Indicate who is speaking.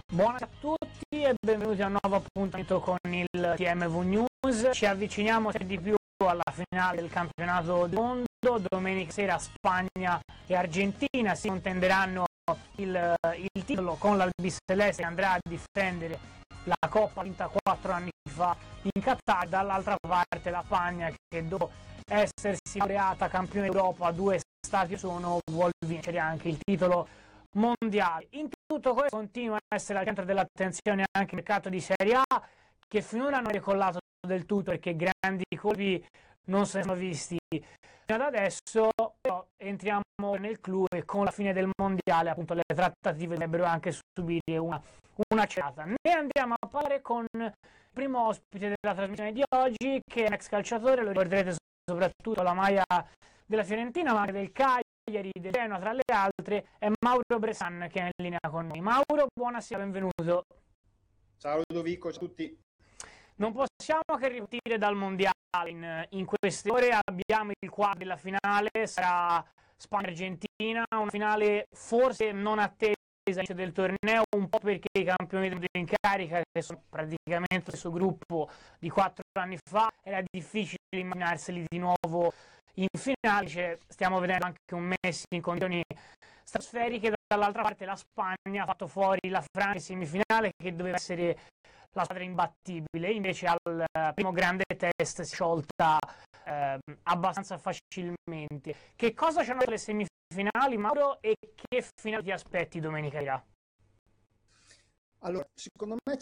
Speaker 1: Buonasera a tutti e benvenuti a un nuovo appuntamento con il TMV News. Ci avviciniamo sempre di più alla finale del campionato del mondo. Domenica sera Spagna e Argentina si contenderanno il titolo con l'Albiceleste che andrà a difendere la Coppa vinta 4 anni fa in Qatar. Dall'altra parte la Spagna, che dopo essersi laureata campione d'Europa a 2 stati sono, vuol vincere anche il titolo mondiale. In tutto questo continua a essere al centro dell'attenzione anche il mercato di Serie A, che finora non è decollato del tutto perché grandi colpi non si sono visti fino ad adesso. Però entriamo nel clou e con la fine del mondiale appunto le trattative dovrebbero anche subire una cerata. Ne andiamo a parlare con il primo ospite della trasmissione di oggi, che è un ex calciatore, lo ricorderete soprattutto la maglia della Fiorentina ma anche del Cagliari, del Genoa tra le altre. È Mauro Bressan che è in linea con noi. Mauro, buonasera, benvenuto.
Speaker 2: Ciao Ludovico, ciao a tutti.
Speaker 1: Non possiamo che ripartire dal mondiale. In queste ore abbiamo il quadro della finale, sarà Spagna-Argentina, una finale forse non attesa all'inizio del torneo, un po' perché i campioni del mondo in carica, che sono praticamente lo stesso gruppo di 4 anni fa, era difficile immaginarseli di nuovo in finale. Stiamo vedendo anche un Messi in condizioni stratosferiche. Dall'altra parte la Spagna ha fatto fuori la Francia in semifinale, che doveva essere la squadra imbattibile, invece al primo grande test si è sciolta abbastanza facilmente. Che cosa ci hanno dato le semifinali, Mauro, e che finale ti aspetti domenica sera?
Speaker 2: Allora, secondo me